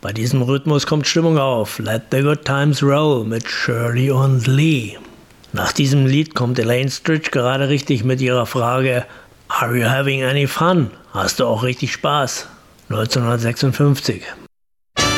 Bei diesem Rhythmus kommt Stimmung auf. Let the Good Times Roll mit Shirley und Lee. Nach diesem Lied kommt Elaine Stritch gerade richtig mit ihrer Frage Are you having any fun? Hast du auch richtig Spaß? 1956.